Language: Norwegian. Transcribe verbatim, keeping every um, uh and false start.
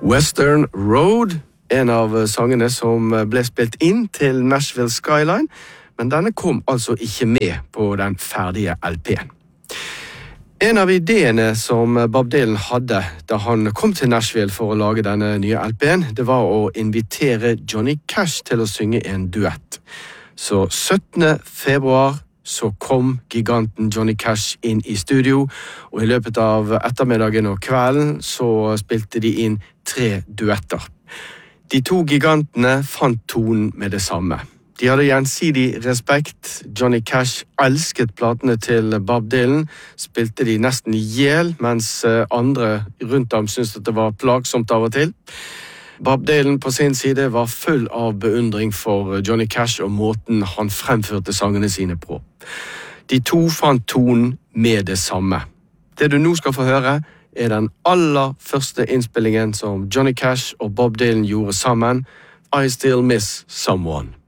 Western Road, en av sangene som ble spilt inn til Nashville Skyline, men denne kom altså ikke med på den ferdige L P-en. En av ideene som Bob Dylan hadde da han kom til Nashville for å lage denne nye L P-en, det var å invitere Johnny Cash til å synge en duett. Så syttende februar så kom giganten Johnny Cash inn i studio, og i løpet av ettermiddagen og kvelden så spilte de inn tre duetter. De to gigantene fant tonen med det samme. De hadde gjensidig respekt. Johnny Cash elsket platene til Bob Dylan, spilte de nesten ihjel, mens andre rundt ham syntes at det var plagsomt av og til. Bob Dylan på sin side var full av beundring for Johnny Cash og måten han fremførte sangene sine på. De to fant tonen med det samme. Det du nå skal få høre er den aller første innspillingen som Johnny Cash og Bob Dylan gjorde sammen, I Still Miss Someone.